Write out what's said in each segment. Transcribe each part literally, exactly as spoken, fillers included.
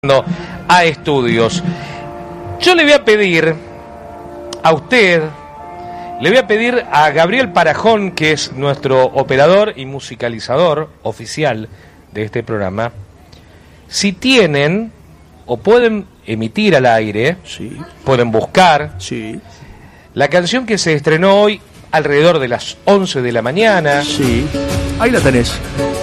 a estudios. Yo le voy a pedir a usted, le voy a pedir a Gabriel Parajón, que es nuestro operador y musicalizador oficial de este programa, si tienen o pueden emitir al aire, sí. pueden buscar sí. la canción que se estrenó hoy alrededor de las once de la mañana. Sí, ahí la tenés.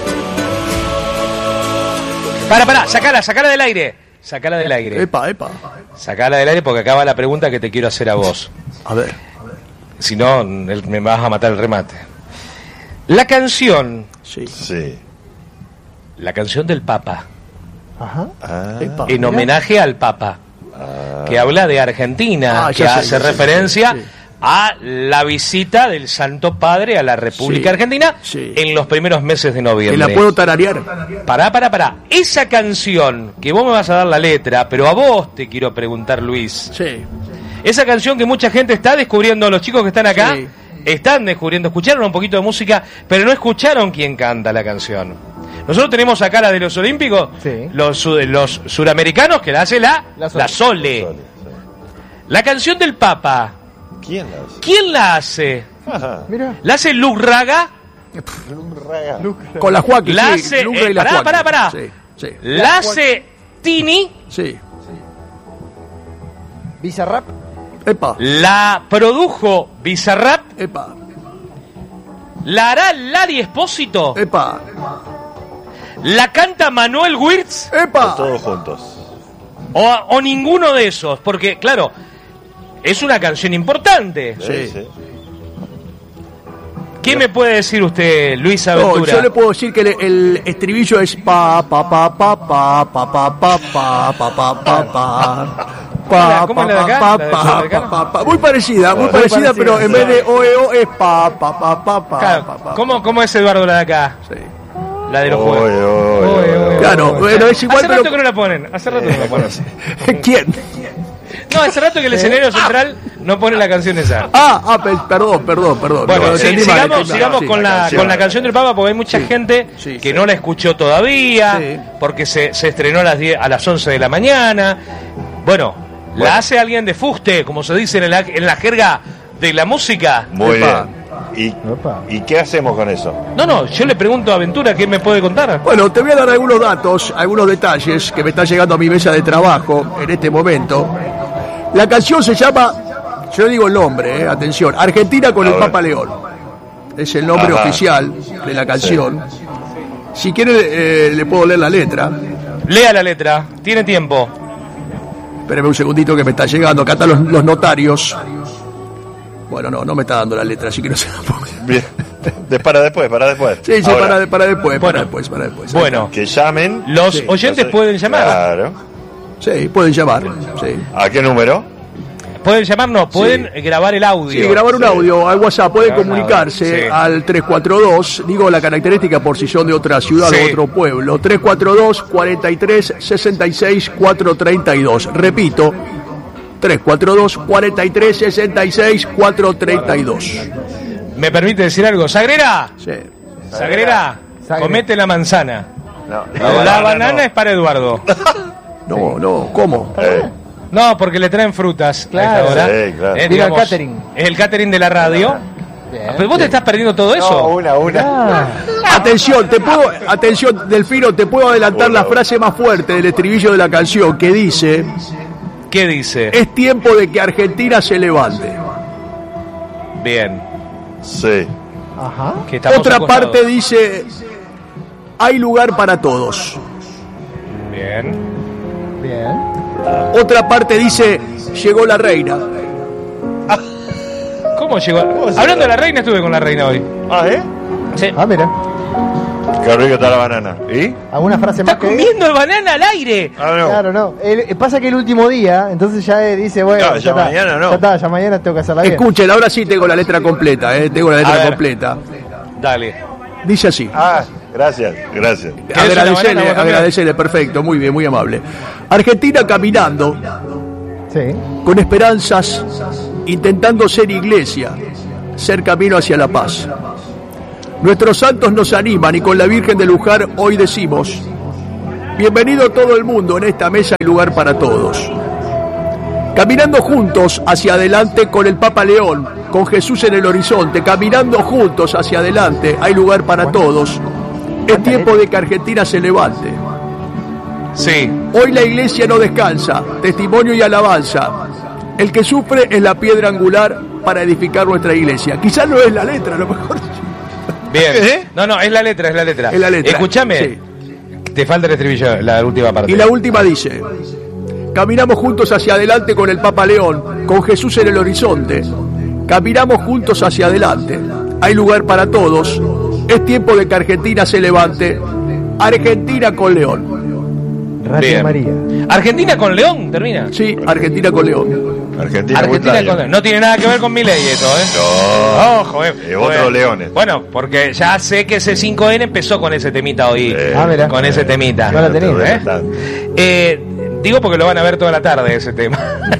Para, para, sacala, sacala del aire. Sacala del aire. Epa, epa. Sacala del aire porque acaba la pregunta que te quiero hacer a vos. A ver. Si no, me vas a matar el remate. La canción. Sí. Sí. La canción del Papa. Ajá. Ah, Epa. En homenaje al Papa. ah, Que habla de Argentina. Ah, que ya sé, hace ya sé, referencia sí. a la visita del Santo Padre a la República Sí, Argentina sí. en los primeros meses de noviembre. ¿Te la puedo tararear? Pará, pará, pará. Esa canción, que vos me vas a dar la letra, pero a vos te quiero preguntar, Luis. Sí. Esa canción que mucha gente está descubriendo, los chicos que están acá, Sí. están descubriendo, escucharon un poquito de música, pero no escucharon quién canta la canción. Nosotros tenemos acá la de los Olímpicos, Sí. los, su- los suramericanos, que la hace la, La Sole. la Sole. Sole, La canción del Papa, sí. ¿Quién la hace? ¿quién la hace? Ajá. Mira. ¿La hace Luc Raga? Raga. Con la Joaquín. La sí, hace- Lucra eh, y la pará, Joaquín. pará, pará. Sí, sí. ¿La hace Tini? Sí. Bizarrap. Epa. ¿La produjo Bizarrap? Epa. ¿La hará Lali Espósito? Epa. ¿La canta Manuel Wirtz? Epa. Todos juntos. O, o ninguno de esos, porque claro, es una canción importante. Sí. sí. ¿Qué me puede decir usted, Luis No, Aventura? yo le puedo decir que el, el estribillo es pa pa pa pa pa pa pa pa pa pa pa pa pa. Pa, ¿Cómo es pa, la de acá? pa, ¿La de pa, Sudamericano? pa, pa. Muy parecida, muy Muy parecida, parecida, pero en sí. vez de o e o es pa pa pa pa pa Claro, pa, pa. ¿cómo, ¿Cómo es Eduardo la de acá? Sí. La de los Oye, juegos. oye, Oye, oye. oye. Claro, bueno, es igual, Hace rato pero que no la ponen, hace rato que no la ponen. ¿quién? No, hace rato que el escenario central no pone la canción esa. Ah, ah, pe- perdón, perdón, perdón. Bueno, No, sí, entendí mal, sigamos, entendí mal. sigamos Sí, con, la, canción. con la canción del Papa, porque hay mucha Sí, gente sí, que sí. no la escuchó todavía, Sí. porque se, se estrenó a las, diez, a las once de la mañana. Bueno, Bueno. la hace alguien de fuste, como se dice en la, en la jerga de la música. Muy Epa. bien. ¿Y, Opa. ¿Y qué hacemos con eso? No, no, yo le pregunto a Aventura qué me puede contar. Bueno, te voy a dar algunos datos, algunos detalles que me están llegando a mi mesa de trabajo en este momento. La canción se llama, yo digo el nombre, eh, atención, Argentina con A el ver. Papa León. Es el nombre Ajá. oficial de la canción. Si quiere, eh, le puedo leer la letra. Lea la letra, tiene tiempo. Espérame un segundito que me está llegando. Acá están los, los notarios. Bueno, no, no me está dando la letra, así que no se la pongo. Bien. De, para después, para después. Sí, sí, Ahora, para, para después, para Bueno. después, para después. Bueno, Que llamen. los Sí, oyentes No sé. pueden llamar. Claro. Sí, pueden llamar. Sí. ¿A qué número? Pueden llamarnos, pueden grabar el audio. Sí, grabar un Sí. audio al WhatsApp, pueden Grabar un comunicarse audio, sí. al tres cuatro dos, digo la característica por si son de otra ciudad Sí. o otro pueblo, tres cuatro dos, cuarenta y tres, sesenta y seis, cuatrocientos treinta y dos. Repito, tres cuatro dos, cuarenta y tres, sesenta y seis, cuatrocientos treinta y dos. ¿Me permite decir algo? ¿Sagrera? Sí. ¿Sagrera? Sagrera. Comete la manzana. No, La, banana no. es para Eduardo. No, no, ¿cómo? Eh, No, porque le traen frutas Claro. a esta hora. Sí, claro. Eh, Vino digamos, el catering. Es el catering de la radio. Bien. Pero vos te estás perdiendo todo no, eso. una, una. Ah, Atención, te puedo, atención, Delfino, te puedo adelantar Bueno. la frase más fuerte del estribillo de la canción que dice: ¿Qué dice? es tiempo de que Argentina se levante. Bien. Sí. ajá. Que estamos Otra acostados. parte dice: hay lugar para todos. Bien. Bien. Otra parte dice: llegó la reina. ¿Cómo llegó? se Hablando llama? de la reina, estuve con la reina hoy. Ah, ¿eh? Sí. Ah, mira. Qué rica está la banana. ¿Y? ¿Alguna frase más ¡Está que comiendo banana al aire! Ah, no. Claro, no. El- pasa que el último día, entonces ya eh, dice, bueno, Claro, ya está, mañana no. Ya está, ya mañana tengo que hacerla bien. Escuchen, ahora sí tengo la letra completa, eh, tengo la A letra ver. completa. Dale. Dice así. Ah, gracias, gracias. ¿Querés una Agradecele, banana, vos también? agradecele, perfecto, muy bien, muy amable. Argentina caminando, Sí. con esperanzas, intentando ser iglesia, ser camino hacia la paz. Nuestros santos nos animan y con la Virgen de Luján hoy decimos: Bienvenido todo el mundo, en esta mesa hay lugar para todos. Caminando juntos hacia adelante con el Papa León, con Jesús en el horizonte, caminando juntos hacia adelante, hay lugar para todos. Es tiempo de que Argentina se levante. Sí. Hoy la iglesia no descansa, testimonio y alabanza. El que sufre es la piedra angular para edificar nuestra iglesia. Quizás no es la letra, a lo mejor. Bien. ¿Eh? No, no, es la letra, es la letra. Es la letra. Escúchame. Sí. Te falta el estribillo, la última parte. Y la última dice: caminamos juntos hacia adelante con el Papa León, con Jesús en el horizonte. Caminamos juntos hacia adelante. Hay lugar para todos. Es tiempo de que Argentina se levante. Argentina con León. Radio Bien. María. Argentina con León, termina. Sí, Argentina con León. Argentina, Argentina Argentina con León. No tiene nada que ver con Milei eso, ¿eh? No. Ojo, eh. Eh, otros leones. Bueno, porque ya sé que ese cinco ene empezó con ese temita hoy. Eh, Ah, mira. Con ese temita. No la tenía. ¿Eh? Eh, digo porque lo van a ver toda la tarde ese tema.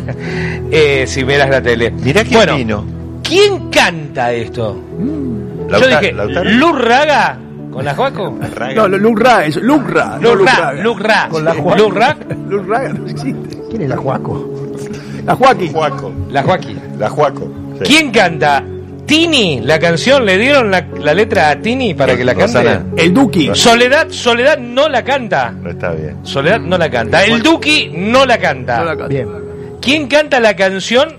eh, si miras la tele. Mirá qué bueno, vino. ¿quién canta esto? Lauta- Yo dije, Lautaro. Luz Raga con la Juaco. Raga. No, Lucra es Lucra. no Luz Ra, Lucraga. Luz Ra. Con la Juaco. Luz Ra, Lucraga no existe. ¿Quién es la Juaco? La Joaquín. Juaco. la Joaquí. La Juaco. Sí. ¿Quién canta? Tini, la canción, ¿le dieron la, la letra a Tini para que la cante? Rosana. El Duki. Soledad, Soledad no la canta. No está bien. Soledad no la canta. El Duki no la canta. No la canta. Bien. ¿Quién canta la canción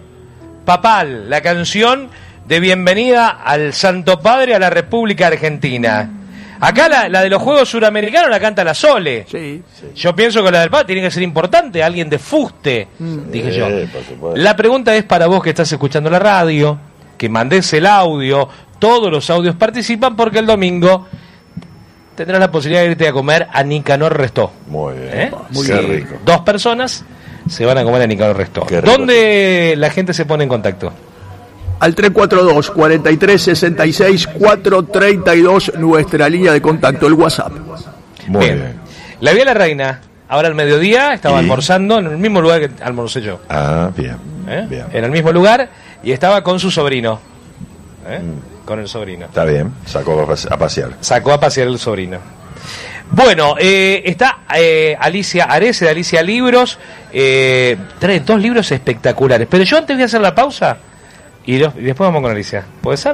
papal? La canción de bienvenida al Santo Padre a la República Argentina. Acá la, la de los Juegos Suramericanos la canta la Sole. Sí. Yo pienso que la del Papa tiene que ser importante, alguien de fuste, dije yo. Sí, por supuesto. La pregunta es para vos que estás escuchando la radio, que mandés el audio, todos los audios participan porque el domingo tendrás la posibilidad de irte a comer a Nicanor Restó. Muy bien. ¿Eh? Muy Sí. rico. Dos personas se van a comer a Nicanor Restó. Qué rico. ¿Dónde la gente se pone en contacto? Al tres cuatro dos, cuarenta y tres, sesenta y seis, cuatrocientos treinta y dos, nuestra línea de contacto, el WhatsApp. Muy bien. La vi a la reina, ahora al mediodía, estaba ¿Y? almorzando en el mismo lugar que almorcé yo. Ah, bien. ¿eh? Bien. En el mismo lugar y estaba con su sobrino. ¿eh? Con el sobrino. Está bien. Sacó a pase- a pasear. Sacó a pasear el sobrino. Bueno, eh, está eh, Alicia Arese de Alicia Libros. Eh, trae dos libros espectaculares. Pero yo antes voy a hacer la pausa y, los- y después vamos con Alicia. ¿Puede ser?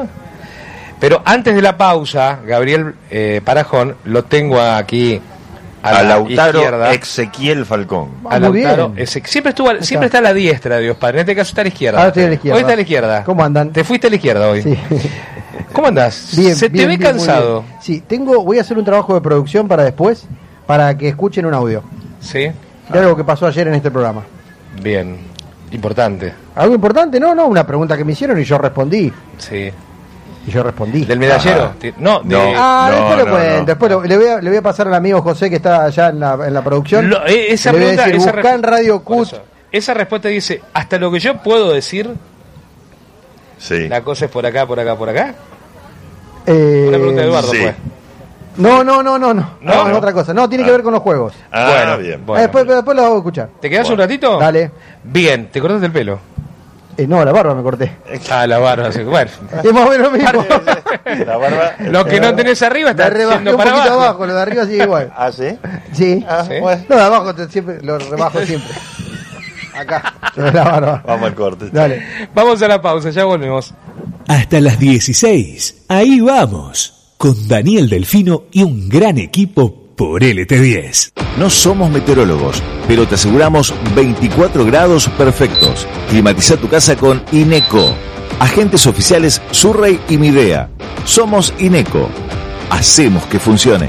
Pero antes de la pausa, Gabriel eh, Parajón lo tengo aquí a, A la Lautaro izquierda. Ezequiel Falcón. A Ah, muy Lautaro, bien. ese- siempre estuvo, a- siempre está a la diestra, Dios Padre. En este caso está a la izquierda. Ahora estoy a la izquierda. Hoy está a la izquierda. ¿Cómo andan? Te fuiste a la izquierda hoy. Sí. ¿Cómo andás? Bien, Se te bien, ve bien, muy cansado. bien. Sí, tengo, voy a hacer un trabajo de producción para después, para que escuchen un audio Sí. de algo que pasó ayer en este programa. Bien. Importante. ¿Algo importante? No, no, una pregunta que me hicieron y yo respondí. Sí. Y yo respondí. ¿Del medallero? Ajá. Ti- No, de... No. Ah, No, después lo no, cuento. no. Después lo- le, voy a, le voy a pasar al amigo José que está allá en la, en la producción. Lo- eh, esa le voy a pregunta, decir, esa buscá en respu- Radio por Cut. eso. Esa respuesta dice, hasta lo que yo puedo decir, Sí. la cosa es por acá, por acá, por acá. Eh, Una pregunta de Eduardo, sí. pues. No, no, no, no, no. No, No, es no. otra cosa. No, tiene que Ah. ver con los juegos. Ah, Bueno, bien. bueno. Eh, después, después lo hago escuchar. ¿Te quedas Bueno. un ratito? Dale. Bien, ¿te cortaste el pelo? Eh, no, la barba me corté. Ah, la barba, sí. Bueno. Es más o menos lo mismo. La barba. Lo que no tenés arriba La está rebajé yendo un para poquito abajo. abajo. Lo de arriba sigue igual. Ah, sí. Sí. Ah, ¿Sí? bueno. No, de abajo te- siempre lo rebajo siempre. Acá, sobre la barba. Vamos al corte. Dale. Vamos a la pausa, ya volvemos. Hasta las dieciséis. Ahí vamos. Con Daniel Delfino y un gran equipo por L T diez. No somos meteorólogos, pero te aseguramos veinticuatro grados perfectos. Climatiza tu casa con INECO. Agentes oficiales Surrey y Midea. Somos INECO. Hacemos que funcione.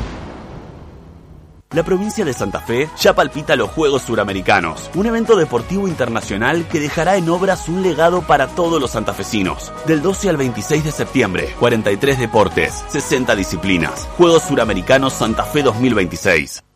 La provincia de Santa Fe ya palpita los Juegos Suramericanos, un evento deportivo internacional que dejará en obras un legado para todos los santafesinos. Del doce al veintiséis de septiembre, cuarenta y tres deportes, sesenta disciplinas. Juegos Suramericanos Santa Fe dos mil veintiséis.